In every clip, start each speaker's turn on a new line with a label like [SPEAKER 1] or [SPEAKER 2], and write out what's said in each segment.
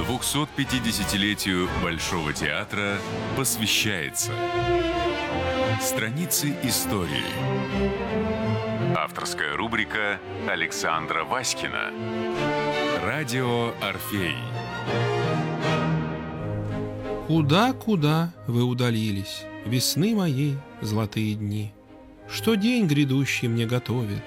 [SPEAKER 1] 250-летию Большого театра посвящается страницы истории. Авторская рубрика Александра Васькина. Радио «Орфей».
[SPEAKER 2] Куда вы удалились, весны моей золотые дни? Что день грядущий мне готовит,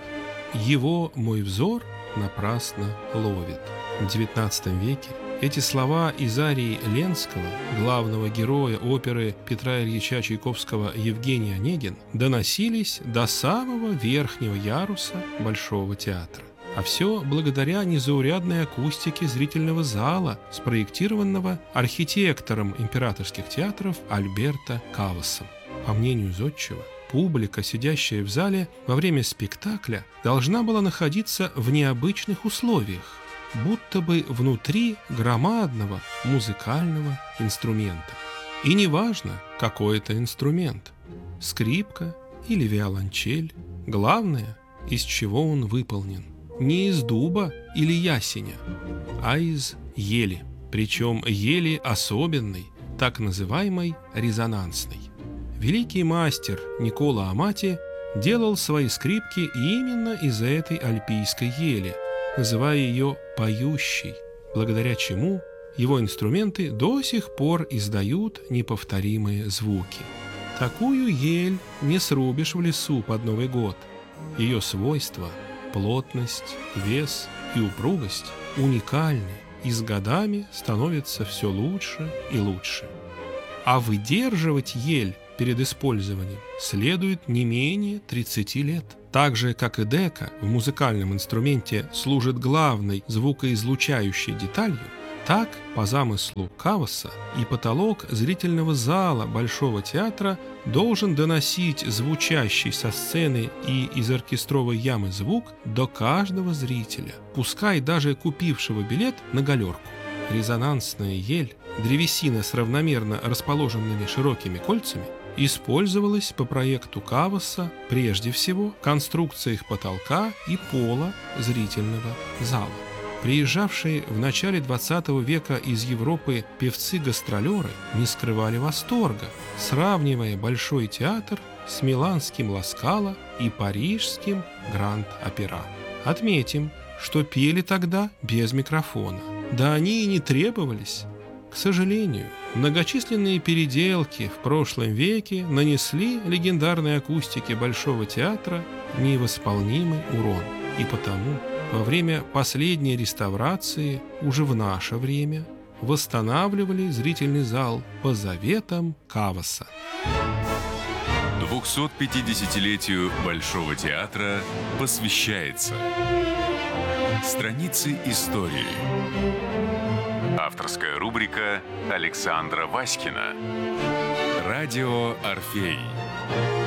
[SPEAKER 2] его мой взор напрасно ловит. В XIX веке эти слова из арии Ленского, главного героя оперы Петра Ильича Чайковского «Евгений Онегин», доносились до самого верхнего яруса Большого театра. А все благодаря незаурядной акустике зрительного зала, спроектированного архитектором императорских театров Альберто Кавасом. По мнению зодчего, публика, сидящая в зале во время спектакля, должна была находиться в необычных условиях, будто бы внутри громадного музыкального инструмента. И неважно, какой это инструмент – скрипка или виолончель, главное, из чего он выполнен. Не из дуба или ясеня, а из ели, причем ели особенной, так называемой резонансной. Великий мастер Никколо Амати делал свои скрипки именно из этой альпийской ели, называя ее «поющей», благодаря чему его инструменты до сих пор издают неповторимые звуки. Такую ель не срубишь в лесу под Новый год. Ее свойства – плотность, вес и упругость уникальны и с годами становятся все лучше и лучше. А выдерживать ель перед использованием следует не менее 30 лет. Так же, как и дека в музыкальном инструменте служит главной звукоизлучающей деталью, так, по замыслу Каваса, и потолок зрительного зала Большого театра должен доносить звучащий со сцены и из оркестровой ямы звук до каждого зрителя, пускай даже купившего билет на галерку. Резонансная ель, древесина с равномерно расположенными широкими кольцами, использовалась по проекту Каваса прежде всего в конструкциях потолка и пола зрительного зала. Приезжавшие в начале XX века из Европы певцы-гастролеры не скрывали восторга, сравнивая Большой театр с миланским Ла Скала и парижским Гранд-Опера. Отметим, что пели тогда без микрофона. Да они и не требовались. К сожалению, многочисленные переделки в прошлом веке нанесли легендарной акустике Большого театра невосполнимый урон. И потому во время последней реставрации, уже в наше время, восстанавливали зрительный зал по заветам Каваса.
[SPEAKER 1] 250-летию Большого театра посвящается страницы истории. Авторская рубрика Александра Васькина. Радио «Орфей».